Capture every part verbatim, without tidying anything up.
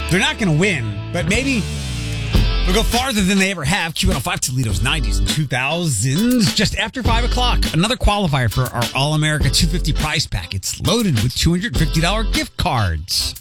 They're not going to win, but maybe they'll go farther than they ever have. Q one oh five Toledo's nineties and two thousands. Just after five o'clock, another qualifier for our All-America two hundred fifty prize pack. It's loaded with two hundred fifty dollars gift cards.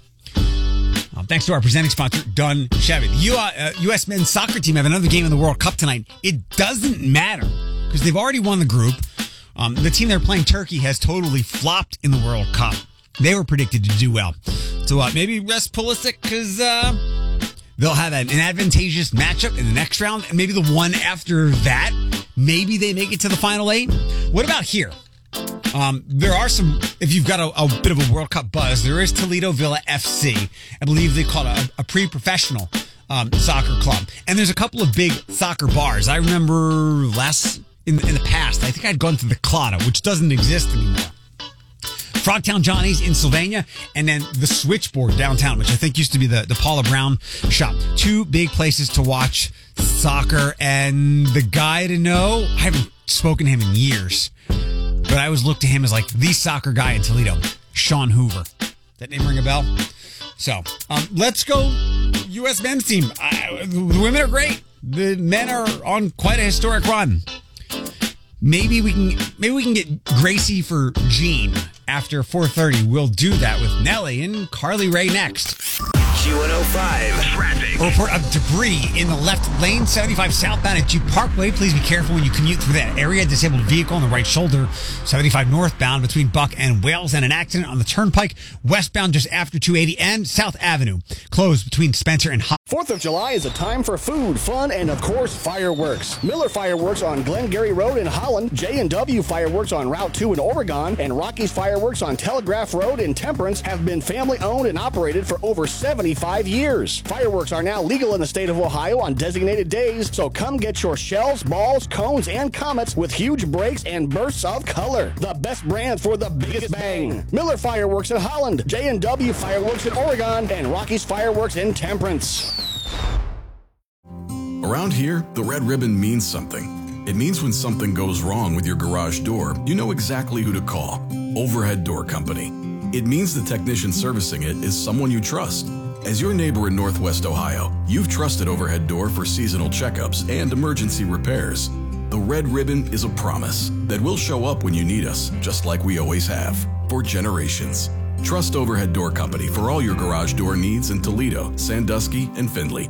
Uh, thanks to our presenting sponsor, Dunn Chevy. The U- uh, U S men's soccer team have another game in the World Cup tonight. It doesn't matter because they've already won the group. Um, the team they're playing, Turkey, has totally flopped in the World Cup. They were predicted to do well. So uh, maybe rest Pulisic because uh, they'll have an, an advantageous matchup in the next round. And maybe the one after that, maybe they make it to the final eight. What about here? Um, there are some, if you've got a, a bit of a World Cup buzz, there is Toledo Villa F C. I believe they call it a, a pre-professional um, soccer club. And there's a couple of big soccer bars. I remember last, in, in the past, I think I'd gone to the Clada, which doesn't exist anymore. Frogtown Johnny's in Sylvania, and then the Switchboard downtown, which I think used to be the, the Paula Brown shop. Two big places to watch soccer, and the guy to know, I haven't spoken to him in years. But I always look to him as like the soccer guy in Toledo, Sean Hoover. That name ring a bell? So, um, let's go U S men's team. I, the women are great. The men are on quite a historic run. Maybe we can maybe we can get Gracie for Gene after four thirty. We'll do that with Nelly and Carly Rae next. Q one oh five traffic. A report of debris in the left lane, seventy-five southbound at Jeep Parkway. Please be careful when you commute through that area. Disabled vehicle on the right shoulder. seventy-five northbound between Buck and Wales, and an accident on the turnpike westbound just after two eighty and South Avenue. Closed between Spencer and Hot. Fourth of July is a time for food, fun, and of course, fireworks. Miller Fireworks on Glengarry Road in Holland, J and W Fireworks on Route two in Oregon, and Rocky's Fireworks on Telegraph Road in Temperance have been family-owned and operated for over seventy-five years. Fireworks are now legal in the state of Ohio on designated days, so come get your shells, balls, cones, and comets with huge breaks and bursts of color. The best brand for the biggest bang. Miller Fireworks in Holland, J and W Fireworks in Oregon, and Rocky's Fireworks in Temperance. Around here, the red ribbon means something. It means when something goes wrong with your garage door, you know exactly who to call. Overhead Door Company. It means the technician servicing it is someone you trust. As your neighbor in Northwest Ohio, you've trusted Overhead Door for seasonal checkups and emergency repairs. The red ribbon is a promise that we'll show up when you need us, just like we always have, for generations. Trust Overhead Door Company for all your garage door needs in Toledo, Sandusky, and Findlay.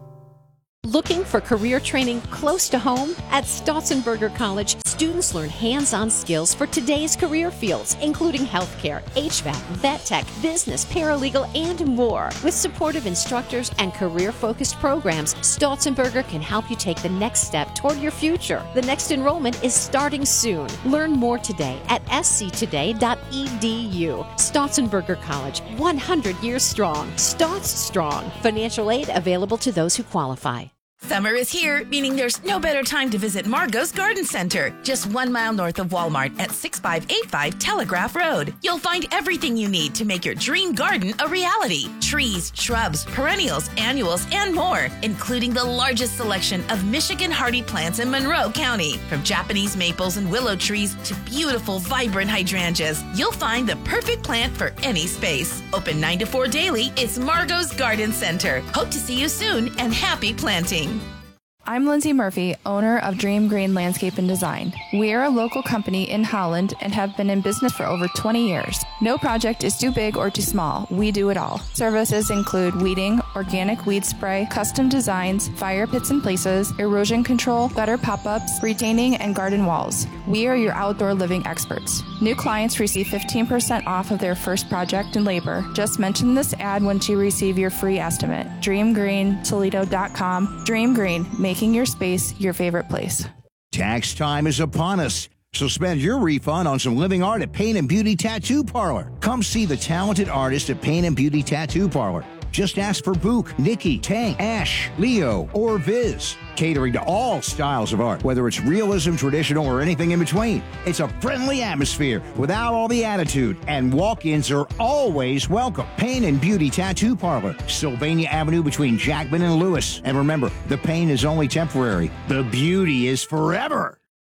Looking for career training close to home? At Stotzenberger College, students learn hands-on skills for today's career fields, including healthcare, H V A C, vet tech, business, paralegal, and more. With supportive instructors and career-focused programs, Stotzenberger can help you take the next step toward your future. The next enrollment is starting soon. Learn more today at s c today dot e d u. Stotzenberger College, one hundred years strong. Stotz strong. Financial aid available to those who qualify. Summer is here, meaning there's no better time to visit Margot's Garden Center, just one mile north of Walmart at six five eight five Telegraph Road. You'll find everything you need to make your dream garden a reality. Trees, shrubs, perennials, annuals, and more, including the largest selection of Michigan hardy plants in Monroe County. From Japanese maples and willow trees to beautiful, vibrant hydrangeas, you'll find the perfect plant for any space. Open nine to four daily, it's Margot's Garden Center. Hope to see you soon, and happy planting. I'm Lindsay Murphy, owner of Dream Green Landscape and Design. We are a local company in Holland and have been in business for over twenty years. No project is too big or too small. We do it all. Services include weeding, organic weed spray, custom designs, fire pits and places, erosion control, gutter pop-ups, retaining, and garden walls. We are your outdoor living experts. New clients receive fifteen percent off of their first project and labor. Just mention this ad once you receive your free estimate. dream green toledo dot com. Dream Green, making your space your favorite place. Tax time is upon us, so spend your refund on some living art at Paint and Beauty Tattoo Parlor. Come see the talented artists at Paint and Beauty Tattoo Parlor. Just ask for Book, Nikki, Tank, Ash, Leo, or Viz. Catering to all styles of art, whether it's realism, traditional, or anything in between. It's a friendly atmosphere without all the attitude, and walk-ins are always welcome. Pain and Beauty Tattoo Parlor, Sylvania Avenue between Jackman and Lewis. And remember, the pain is only temporary. The beauty is forever.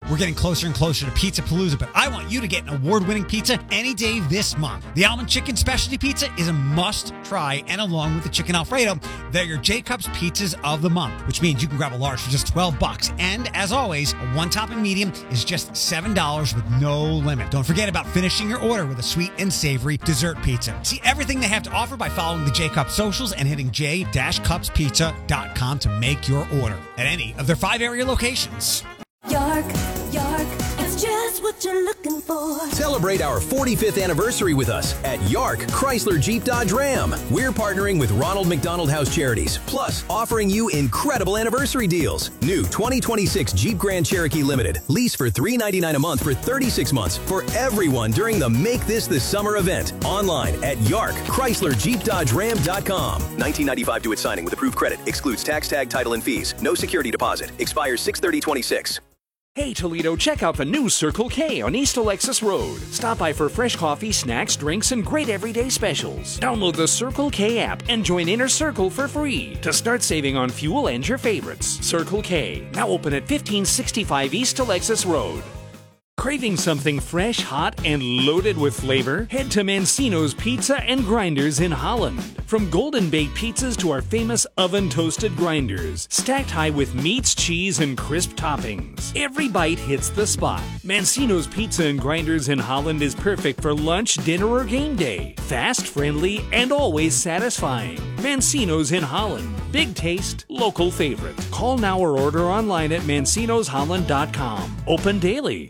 We're getting closer and closer to Pizza Palooza, but I want you to get an award-winning pizza any day this month. The Almond Chicken Specialty Pizza is a must-try, and along with the Chicken Alfredo, they're your Jacob's Pizzas of the month, which means you can grab a large for just twelve bucks. And as always, a one-topping medium is just seven dollars with no limit. Don't forget about finishing your order with a sweet and savory dessert pizza. See everything they have to offer by following the J Cups socials and hitting j dash cups pizza dot com to make your order at any of their five area locations. York, York, it's just what you're looking for. Celebrate our forty-fifth anniversary with us at York Chrysler Jeep Dodge Ram. We're partnering with Ronald McDonald House Charities, plus offering you incredible anniversary deals. New twenty twenty-six Jeep Grand Cherokee Limited. Lease for three hundred ninety-nine dollars a month for thirty-six months for everyone during the Make This the Summer event. Online at York Chrysler Jeep Dodge Ram dot com. nineteen ninety-five due at signing with approved credit. Excludes tax, tag, title, and fees. No security deposit. Expires six thirty twenty-six. Hey Toledo, check out the new Circle K on East Alexis Road. Stop by for fresh coffee, snacks, drinks, and great everyday specials. Download the Circle K app and join Inner Circle for free to start saving on fuel and your favorites. Circle K, now open at fifteen sixty-five East Alexis Road. Craving something fresh, hot, and loaded with flavor? Head to Mancino's Pizza and Grinders in Holland. From golden baked pizzas to our famous oven toasted grinders, stacked high with meats, cheese, and crisp toppings. Every bite hits the spot. Mancino's Pizza and Grinders in Holland is perfect for lunch, dinner, or game day. Fast, friendly, and always satisfying. Mancino's in Holland. Big taste, local favorite. Call now or order online at mancinos holland dot com. Open daily.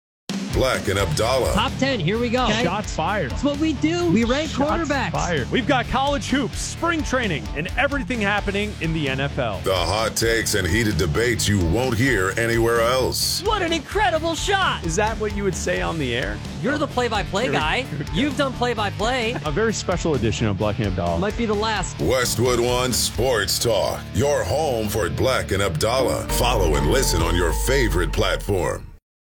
Black and Abdallah. Top ten, here we go. Okay. Shots fired. That's what we do. We rank Shots quarterbacks. Fired. We've got college hoops, spring training, and everything happening in the N F L. The hot takes and heated debates you won't hear anywhere else. What an incredible shot. Is that what you would say on the air? You're the play-by-play guy. You've done play-by-play. A very special edition of Black and Abdallah. Might be the last. Westwood One Sports Talk. Your home for Black and Abdallah. Follow and listen on your favorite platform.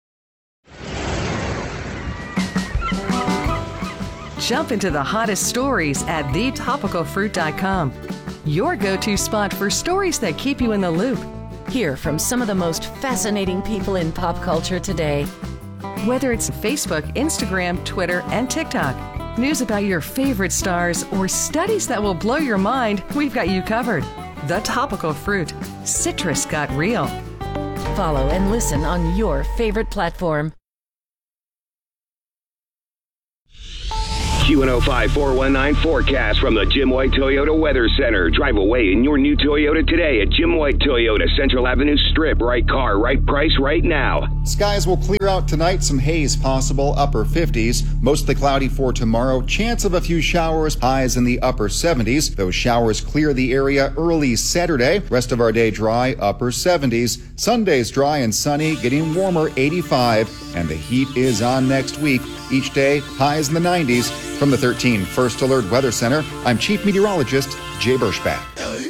Jump into the hottest stories at the topical fruit dot com. Your go-to spot for stories that keep you in the loop. Hear from some of the most fascinating people in pop culture today. Whether it's Facebook, Instagram, Twitter, and TikTok, news about your favorite stars, or studies that will blow your mind, we've got you covered. The Topical Fruit. Citrus got real. Follow and listen on your favorite platform. Q one oh five four one nine forecast from the Jim White Toyota Weather Center. Drive away in your new Toyota today at Jim White Toyota, Central Avenue Strip. Right car, right price, right now. Skies will clear out tonight. Some haze possible, upper fifties. Mostly cloudy for tomorrow. Chance of a few showers, highs in the upper seventies. Those showers clear the area early Saturday. Rest of our day dry, upper seventies. Sunday's dry and sunny, getting warmer, eighty-five. And the heat is on next week. Each day, highs in the nineties. From the thirteen First Alert Weather Center, I'm Chief Meteorologist Jay Berschbach.